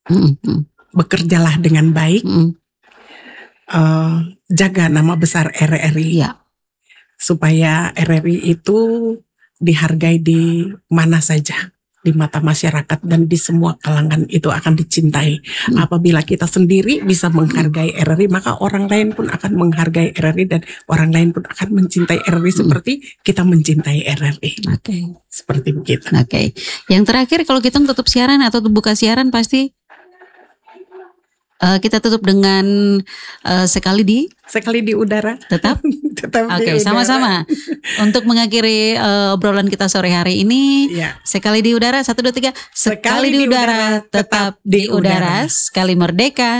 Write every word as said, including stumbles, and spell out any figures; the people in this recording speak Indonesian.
Mm-mm. Bekerjalah dengan baik, Mm-mm. uh, jaga nama besar R R I, Ya. supaya R R I itu dihargai di mana saja, di mata masyarakat dan di semua kalangan itu akan dicintai. Mm. Apabila kita sendiri bisa menghargai R R I, maka orang lain pun akan menghargai R R I dan orang lain pun akan mencintai R R I seperti kita mencintai R R I. Oke. Okay. Seperti begitu. Oke. Okay. Yang terakhir, kalau kita tutup siaran atau buka siaran pasti uh, kita tutup dengan uh, sekali di sekali di udara. Tetap. Tetap Oke, okay, sama-sama. Untuk mengakhiri uh, obrolan kita sore hari ini, ya. Sekali di udara, satu, dua, tiga. Sekali, sekali di udara, udara tetap di udara. Sekali merdeka.